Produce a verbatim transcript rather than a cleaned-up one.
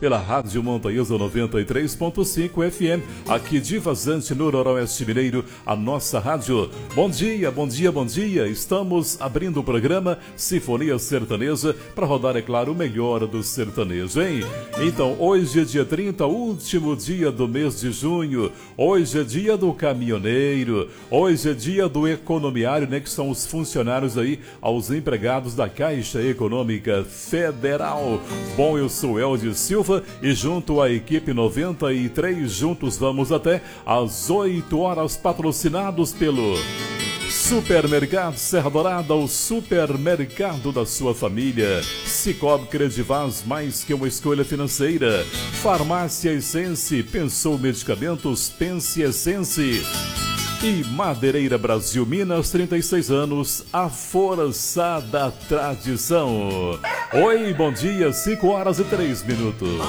pela Rádio Montanhesa noventa e três ponto cinco F M, aqui de Vazante, no Noroeste Mineiro, a nossa rádio. Bom dia, bom dia, bom dia. Estamos abrindo o programa Sinfonia Sertaneja para rodar, é claro, o melhor do sertanejo, hein? Então, hoje é dia trinta, último dia do mês de junho. Hoje é dia do caminhoneiro. Hoje é dia do economiário, né? Que são os funcionários aí, aos empregados da Caixa Econômica Federal. Bom, eu sou Eldio Silva e junto à equipe noventa e três, juntos vamos até às oito horas, patrocinados pelo Supermercado Serra Dourada, o supermercado da sua família. Cicobi Credivaz, mais que uma escolha financeira. Farmácia Essence, pensou medicamentos, pense Essence. E Madeireira Brasil Minas, trinta e seis anos, a força da tradição. Oi, bom dia, cinco horas e três minutos.